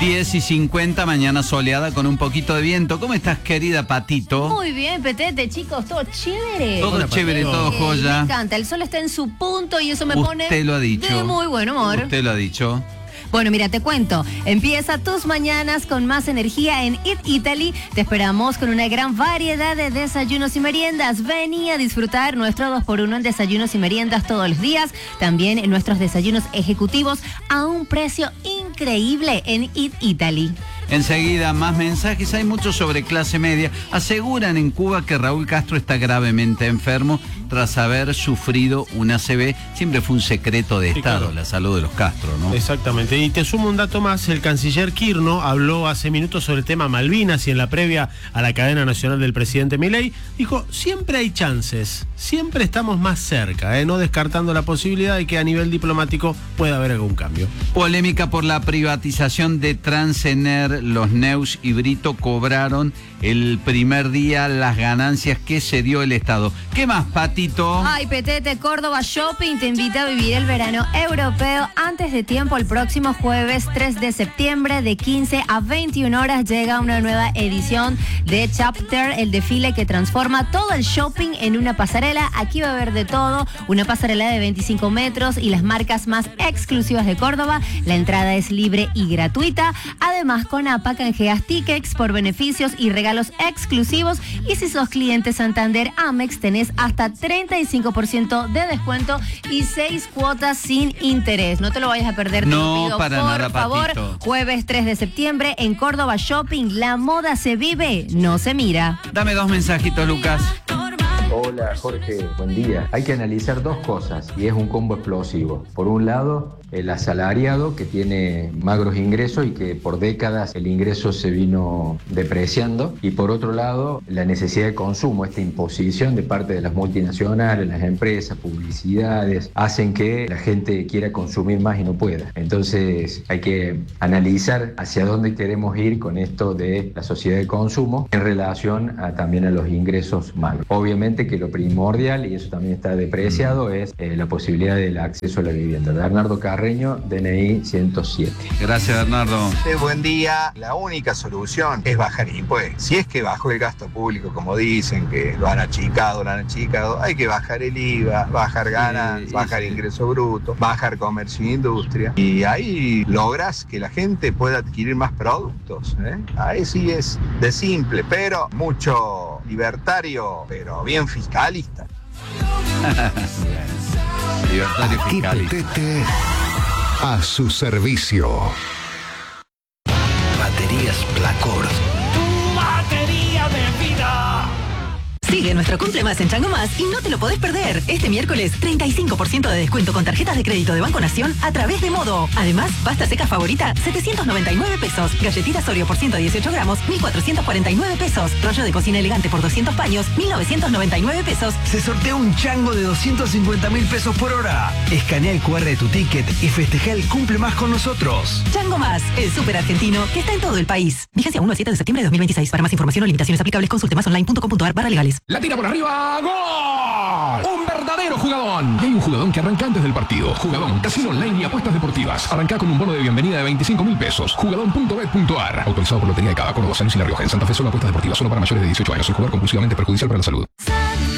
10:50, mañana soleada con un poquito de viento. ¿Cómo estás, querida Patito? Muy bien, Petete, chicos, todo chévere. Todo chévere, todo joya. Me encanta, el sol está en su punto y eso me pone Usted lo ha dicho. de muy buen humor. Usted lo ha dicho. Bueno, mira, te cuento. Empieza tus mañanas con más energía en Eat Italy. Te esperamos con una gran variedad de desayunos y meriendas. Vení a disfrutar nuestro 2x1 en desayunos y meriendas todos los días. También en nuestros desayunos ejecutivos a un precio increíble en Eat Italy. Enseguida, más mensajes. Hay mucho sobre clase media. Aseguran en Cuba que Raúl Castro está gravemente enfermo tras haber sufrido un ACV. Siempre fue un secreto de Estado, claro, la salud de los Castro, ¿no? Exactamente. Y te sumo un dato más. El canciller Kirno habló hace minutos sobre el tema Malvinas y en la previa a la cadena nacional del presidente Milei dijo, siempre hay chances, siempre estamos más cerca, no descartando la posibilidad de que a nivel diplomático pueda haber algún cambio. Polémica por la privatización de Transener. Los Neus y Brito cobraron el primer día las ganancias que se dio el Estado. ¿Qué más, Patito? Ay, Petete, Córdoba Shopping te invita a vivir el verano europeo antes de tiempo. El próximo jueves 3 de septiembre de 15 a 21 horas llega una nueva edición de Chapter, el desfile que transforma todo el shopping en una pasarela. Aquí va a haber de todo, una pasarela de 25 metros y las marcas más exclusivas de Córdoba. La entrada es libre y gratuita. Además, con APA canjeas tickets por beneficios y regalos exclusivos. Y si sos cliente Santander Amex, tenés hasta 35% de descuento y 6 cuotas sin interés. No te lo vayas a perder. No, te lo pido, para por nada, favor. Patito. Jueves 3 de septiembre en Córdoba Shopping. La moda se vive, no se mira. Dame 2 mensajitos, Lucas. Hola Jorge, buen día. Hay que analizar 2 cosas y es un combo explosivo. Por un lado, el asalariado que tiene magros ingresos y que por décadas el ingreso se vino depreciando. Y por otro lado, la necesidad de consumo, esta imposición de parte de las multinacionales, las empresas, publicidades, hacen que la gente quiera consumir más y no pueda. Entonces hay que analizar hacia dónde queremos ir con esto de la sociedad de consumo en relación también a los ingresos magros. Obviamente que lo primordial, y eso también está depreciado, es la posibilidad del acceso a la vivienda. Bernardo Carreño, DNI 107. Gracias, Bernardo. Buen día. La única solución es bajar impuestos. Si es que bajó el gasto público, como dicen, que lo han achicado, hay que bajar el IVA, bajar ganancias, bajar ingreso bruto, bajar comercio e industria. Y ahí logras que la gente pueda adquirir más productos. Ahí sí es de simple, pero mucho libertario, pero bien fiscalista. Libertario fiscalista. Petete a su servicio. Baterías Placor. Tu batería de vida. Sigue nuestro Cumple Más en Chango Más y no te lo podés perder. Este miércoles, 35% de descuento con tarjetas de crédito de Banco Nación a través de Modo. Además, pasta seca favorita, 799 pesos. Galletitas Oreo por 118 gramos, 1.449 pesos. Rollo de cocina elegante por 200 paños, 1.999 pesos. Se sortea un chango de 250.000 pesos por hora. Escanea el QR de tu ticket y festeja el Cumple Más con nosotros. Chango Más, el súper argentino que está en todo el país. Vigencia 1 al 7 de septiembre de 2026. Para más información o limitaciones aplicables, consulte másonline.com.ar/legales. La tira por arriba, ¡gol! Un verdadero jugadón. Y hay un jugadón que arranca antes del partido. Jugadón, casino online y apuestas deportivas. Arranca con un bono de bienvenida de 25.000 pesos. Jugadón.bet.ar. Autorizado por Lotería de Cava, Córdoba, San Luis y La Rioja. En Santa Fe solo apuestas deportivas, solo para mayores de 18 años. El jugar compulsivamente perjudicial para la salud.